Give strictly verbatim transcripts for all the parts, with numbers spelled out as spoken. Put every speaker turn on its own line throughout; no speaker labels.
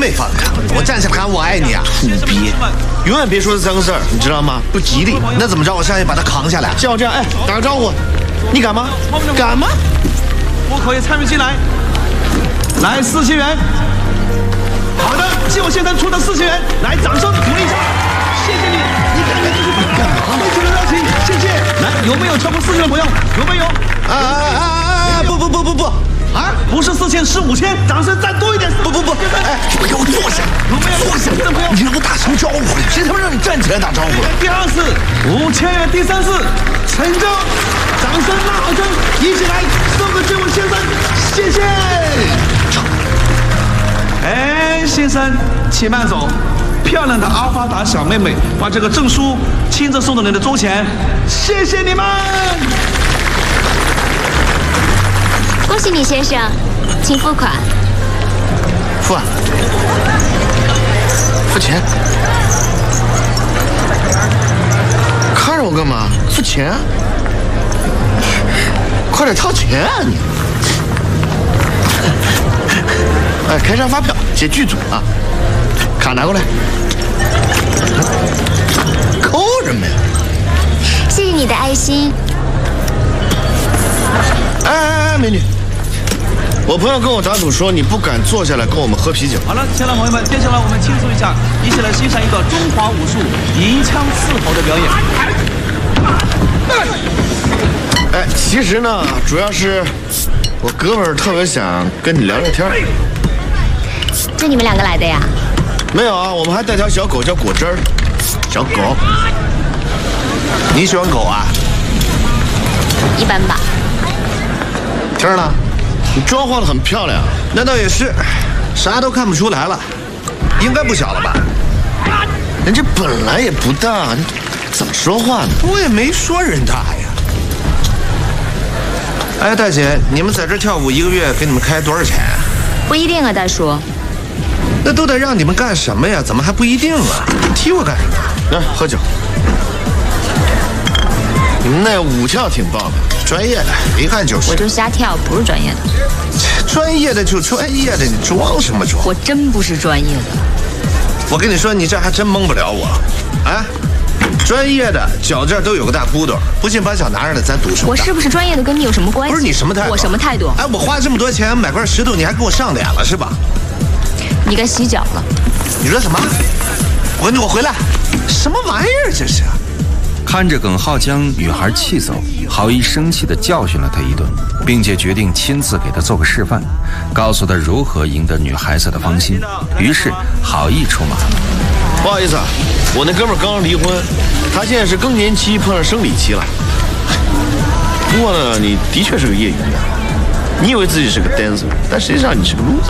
没放开，我站起来喊我爱你啊！土鳖，永远别说这三个字儿，你知道吗？不吉利。那怎么着？我下去把他扛下来。像我这样，哎，打个招呼，你敢吗？敢吗？
我可以参与进来。来，四千元。好的，就我现在出的四千元，来，掌声鼓励一下。谢谢你，你看看这是干嘛？非常的热情，谢谢。来，有没有超过四千的朋友？有没有？
啊啊啊啊！不不不不不！
啊，不是四千，是五千，掌声再多一点。
不不不，哎，给我坐下，
有没有
坐下？你让我打什么招呼？谁他妈让你站起来打招呼了？
第二次五千元，第三次成交，掌声呐喊声，一起来送给这位先生，谢谢。哎，先生，请慢走。漂亮的阿发达小妹妹把这个证书亲自送到你的桌前，谢谢你们。
恭喜你，先生，请付款。
付啊！付钱！看着我干嘛？付钱！快点掏钱啊你！哎，开张发票，写剧组啊！卡拿过来。抠什么呀？
谢谢你的爱心。
哎哎哎，美女！我朋友跟我打赌说，你不敢坐下来跟我们喝啤酒。
好了，亲爱的朋友们，接下来我们庆祝一下，一起来欣赏一个中华武术银枪刺喉的表演。
哎，其实呢，主要是我哥们儿特别想跟你聊聊天。
就你们两个来的呀？
没有啊，我们还带条小狗叫果汁儿。小狗，你喜欢狗啊？
一般吧。
天儿呢？你妆化得很漂亮，那倒也是，啥都看不出来了，应该不小了吧？人这本来也不大，你怎么说话呢？我也没说人大呀。哎，大姐，你们在这跳舞一个月给你们开多少钱？
不一定啊，大叔。
那都得让你们干什么呀？怎么还不一定啊？踢我干什么？来，喝酒。你们那舞跳挺棒的，专业的，一看就是。
我就瞎跳，不是专业的。
专业的就专业的，你装什么装？
我真不是专业的。
我跟你说，你这还真蒙不了我，啊！专业的脚这儿都有个大窟窿，不信把脚拿上来，咱赌什么？
我是不是专业的跟你有什么关系？
不是你什么态度？
我什么态度？
哎，我花这么多钱买块石头，你还给我上脸了是吧？
你该洗脚了。
你说什么？我我回来，什么玩意儿这是？
看着耿浩将女孩气走，郝毅生气地教训了他一顿，并且决定亲自给他做个示范，告诉他如何赢得女孩子的芳心。于是郝毅出马了。
不好意思啊，我那哥们儿刚离婚，他现在是更年期碰上生理期了。不过呢，你的确是个业余的，你以为自己是个 dancer， 但实际上你是个 loser。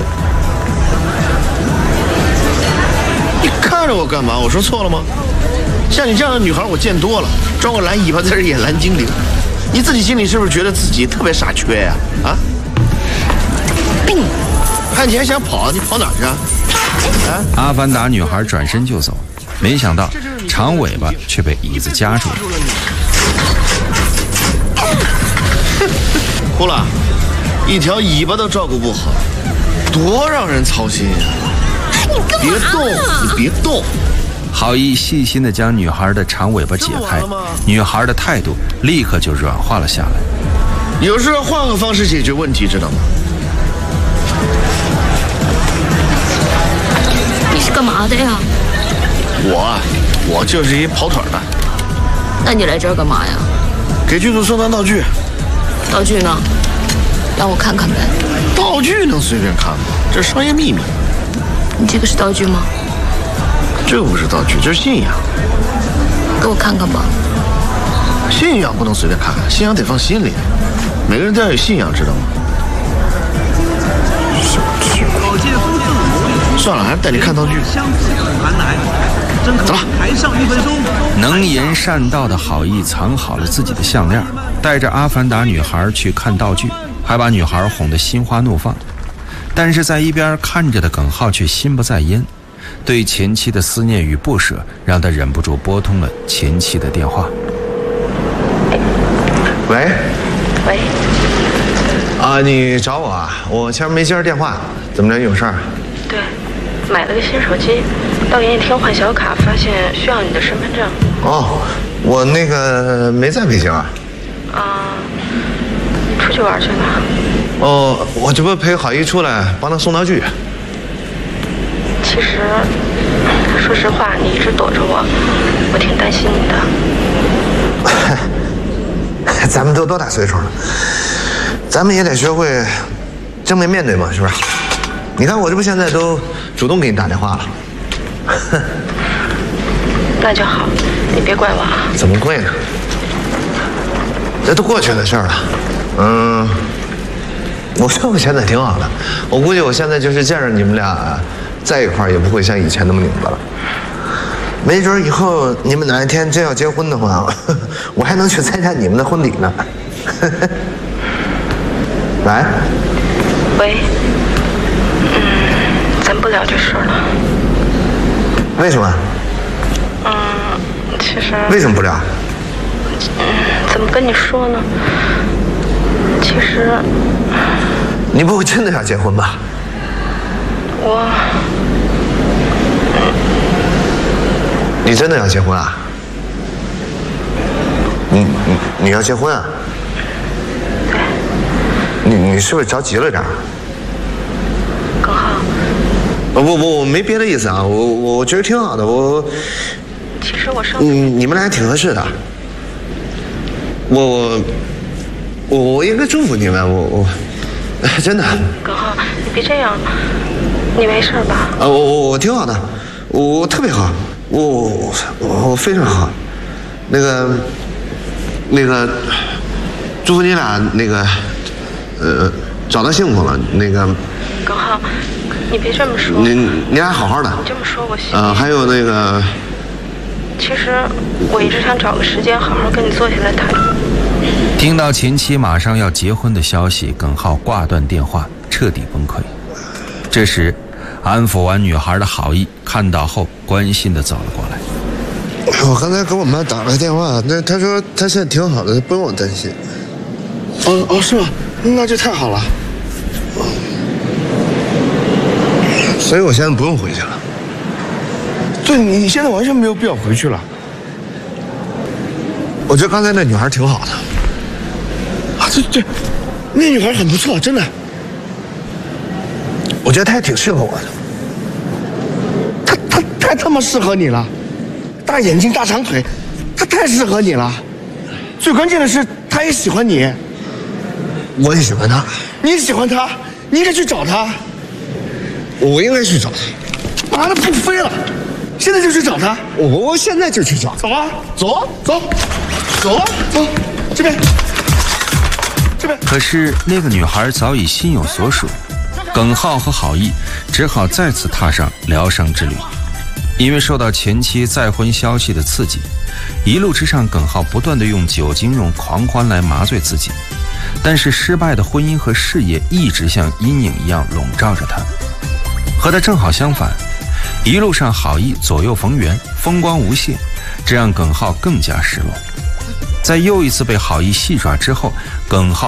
你看着我干嘛？我说错了吗？像你这样的女孩我见多了，装个蓝尾巴在这演蓝精灵，你自己心里是不是觉得自己特别傻缺呀？啊？病！看你还想跑，你跑哪儿去啊？啊！
阿凡达女孩转身就走，没想到长尾巴却被椅子夹住了。
哭了，一条尾巴都照顾不好，多让人操心呀！
你干嘛？
别动，你别动。
郝毅细心地将女孩的长尾巴解开，女孩的态度立刻就软化了下来。
有时候换个方式解决问题，知道吗？
你是干嘛的呀？
我啊，我就是一跑腿的。
那你来这儿干嘛呀？
给剧组送单道具。
道具呢？让我看看呗。
道具能随便看吗？这是商业秘密。
你这个是道具吗？
这不是道具，这是信仰。
给我看看吧。
信仰不能随便看，信仰得放心里。每个人都要有信仰，知道吗？算了，还是带你看道具。走了。
能言善道的郝毅藏好了自己的项链，带着阿凡达女孩去看道具，还把女孩哄得心花怒放。但是在一边看着的耿浩却心不在焉，对前妻的思念与不舍让他忍不住拨通了前妻的电话。
喂，
喂，
啊，你找我啊？我前面没接着电话，怎么着？有事儿？
对，
买了个新手机，到营业厅换小卡，发现需要你的身份证。
哦，我那个没在北京啊。
啊，出去玩去了。
哦，我这不陪郝一出来帮他送道具。
其实，说实话，你一直躲着我，我挺担心你
的。咱们都多大岁数了，咱们也得学会正面面对嘛，是不是？你看我这不现在都主动给你打电话了。
那就好，你别怪我啊。
怎么会呢？这都过去的事儿了。嗯，我觉得我现在挺好的。我估计我现在就是见着你们俩在一块儿，也不会像以前那么拧巴了。没准以后你们哪一天真要结婚的话，我还能去参加你们的婚礼呢。来，
喂，嗯，咱不聊这事儿了。
为什么？
嗯，其实
为什么不聊？
嗯，怎么跟你说呢？其实
你不会真的要结婚吧？
我，
你真的要结婚啊？你你你要结婚啊？
对。
你你是不是着急了点儿？
耿浩。
不不不，我没别的意思啊，我我我觉得挺好的，我。
其实我上。
嗯，你们俩挺合适的。我我我我应该祝福你们，我我真的。
耿浩，你别这样，你没事吧？
啊，我我我挺好的，我我特别好，我我我我非常好。那个那个，祝福你俩那个呃找到幸福了。那个。
耿浩，你别这么说。
你你俩好好的。
你这么说我心里。
呃，还有那个。
其实我一直想找个时间好好跟你坐下来谈。
听到前妻马上要结婚的消息，耿浩挂断电话，彻底崩溃。这时安抚完女孩的好意看到后，关心地走了过来。
我刚才给我妈打了个电话，那她说她现在挺好的，不用我担心。
哦哦，是吗？那就太好了。
所以我现在不用回去了。
对，你现在完全没有必要回去了。
我觉得刚才那女孩挺好的。
啊，这这，那女孩很不错，真的。
我觉得她也挺适合我的。
她她太他妈适合你了，大眼睛大长腿，她太适合你了。最关键的是，她也喜欢你。
我也喜欢她。
你也喜欢她，你应该去找她。
我应该去找她。
妈的，不飞了！现在就去找他，
我我现在就去找。
走啊，走走走啊，走这边这边。
可是那个女孩早已心有所属，耿浩和郝毅只好再次踏上疗伤之旅。因为受到前妻再婚消息的刺激，一路之上耿浩不断地用酒精、用狂欢来麻醉自己，但是失败的婚姻和事业一直像阴影一样笼罩着他。和他正好相反，一路上好意左右逢源，风光无限，这让耿浩更加失落。在又一次被好意戏耍之后，耿浩